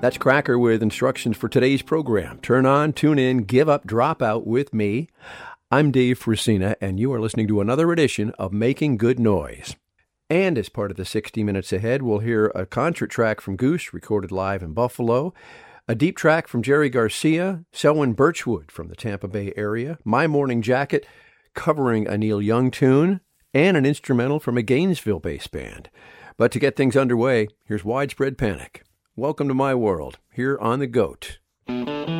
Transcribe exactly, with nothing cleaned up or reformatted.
That's Cracker with instructions for today's program. Turn on, tune in, give up, drop out with me. I'm Dave Frisina, and you are listening to another edition of Making Good Noise. And as part of the sixty minutes ahead, we'll hear a concert track from Goose, recorded live in Buffalo, a deep track from Jerry Garcia, Selwyn Birchwood from the Tampa Bay area, My Morning Jacket covering a Neil Young tune, and an instrumental from a Gainesville-based band. But to get things underway, here's Widespread Panic. Welcome to my world, here on The Goat.